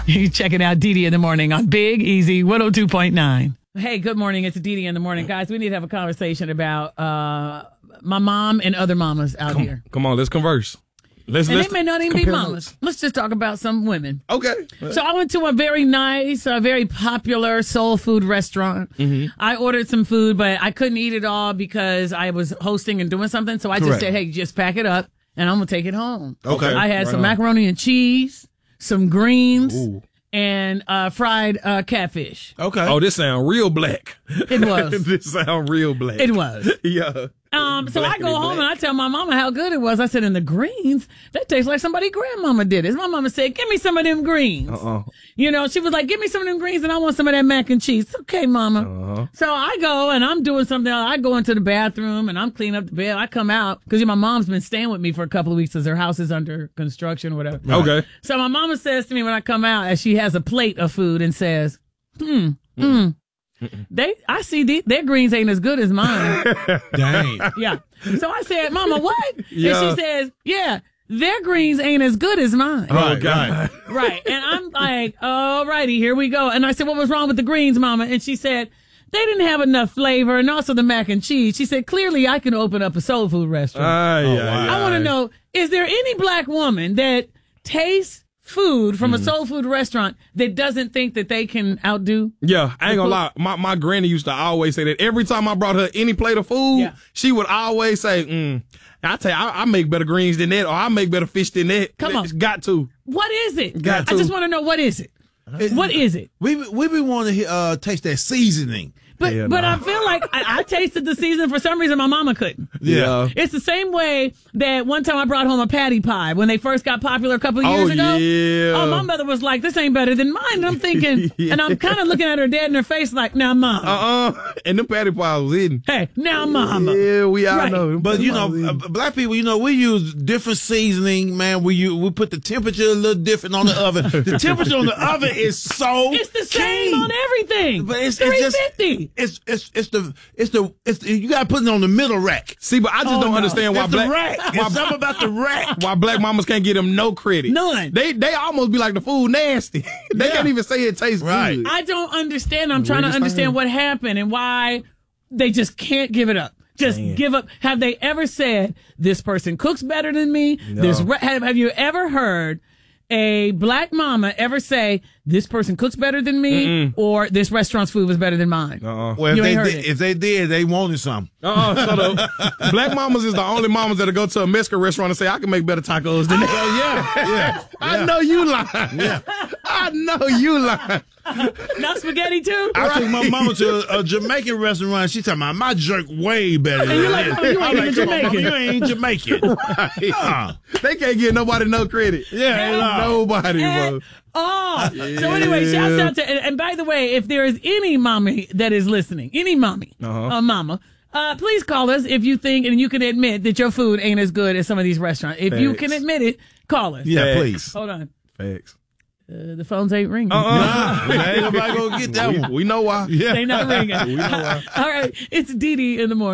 You're checking out Dee in the Morning on Big Easy 102.9. Hey, good morning. It's Dee in the Morning. Guys, we need to have a conversation about my mom and other mamas out here. Come on, let's converse. They may not even be mamas. Let's just talk about some women. Okay. So I went to a very nice, very popular soul food restaurant. Mm-hmm. I ordered some food, but I couldn't eat it all because I was hosting and doing something. So I just said, hey, just pack it up and I'm going to take it home. Okay. I had some macaroni and cheese, some greens, and fried catfish. Okay. Oh, this sound real black. It was. This sound real black. It was. Yeah. So I go home and I tell my mama how good it was. I said, and the greens, that tastes like somebody's grandmama did it. My mama said, give me some of them greens. You know, she was like, give me some of them greens and I want some of that mac and cheese. Okay, mama. So I go and I'm doing something else. I go into the bathroom and I'm cleaning up the bed. I come out because my mom's been staying with me for a couple of weeks because her house is under construction or whatever. Okay. So my mama says to me when I come out, as she has a plate of food and says, I see their greens ain't as good as mine. Dang. Yeah. So I said, Mama, what? Yeah. And she says, yeah, their greens ain't as good as mine. Oh, God. Right. And I'm like, all righty, here we go. And I said, what was wrong with the greens, Mama? And she said, they didn't have enough flavor and also the mac and cheese. She said, clearly I can open up a soul food restaurant. I want to know, is there any black woman that tastes food from a soul food restaurant that doesn't think that they can outdo? Yeah, I ain't gonna lie. My granny used to always say that every time I brought her any plate of food, she would always say, I tell you, I make better greens than that, or I make better fish than that. Come on. It's got to. What is it? Got to. I just want to know, what is it? What is it? We been wanting to taste that seasoning. But I feel like I tasted the season. For some reason, my mama couldn't. Yeah. It's the same way that one time I brought home a patty pie when they first got popular a couple of years ago. Yeah. Oh, my mother was like, this ain't better than mine. And I'm thinking, and I'm kind of looking at her dead in her face like, now, mama. And them patty pies was hidden. Hey, now, mama. Yeah, we all know. But, black people, we use different seasoning, man. We put the temperature a little different on the oven. The temperature on the oven is so It's the same on everything. But it's 350. It's the you gotta put it on the middle rack. See, but I just don't understand why it's black. the rack. It's something about the rack. Why black mamas can't get them no credit? None. They almost be like the food nasty. They can't even say it tastes good. I don't understand. I'm trying to understand what happened and why they just can't give it up. Just give up. Have they ever said, this person cooks better than me? No. Have you ever heard a black mama ever say, this person cooks better than me, or this restaurant's food was better than mine? Well, if they did, they wanted some. So the black mamas is the only mamas that'll go to a Mexican restaurant and say, I can make better tacos than that. Yeah. I know you lying. Yeah. I know you lying. Not spaghetti too? I took my mama to a Jamaican restaurant. She talking about my jerk way better than you're like, this. "Mama, you ain't even Jamaican." Mama, you ain't Jamaican. Right. They can't give nobody no credit. Nobody, bro. So anyway, shouts out to, and by the way, if there is any mommy that is listening, any mommy, mama, please call us if you think and you can admit that your food ain't as good as some of these restaurants. If you can admit it, call us. Yeah, please. Hold on. Facts. The phones ain't ringing. Ain't nobody gonna get that one. We know why. They not ringing. We know why. All right, it's Dee in the Morning.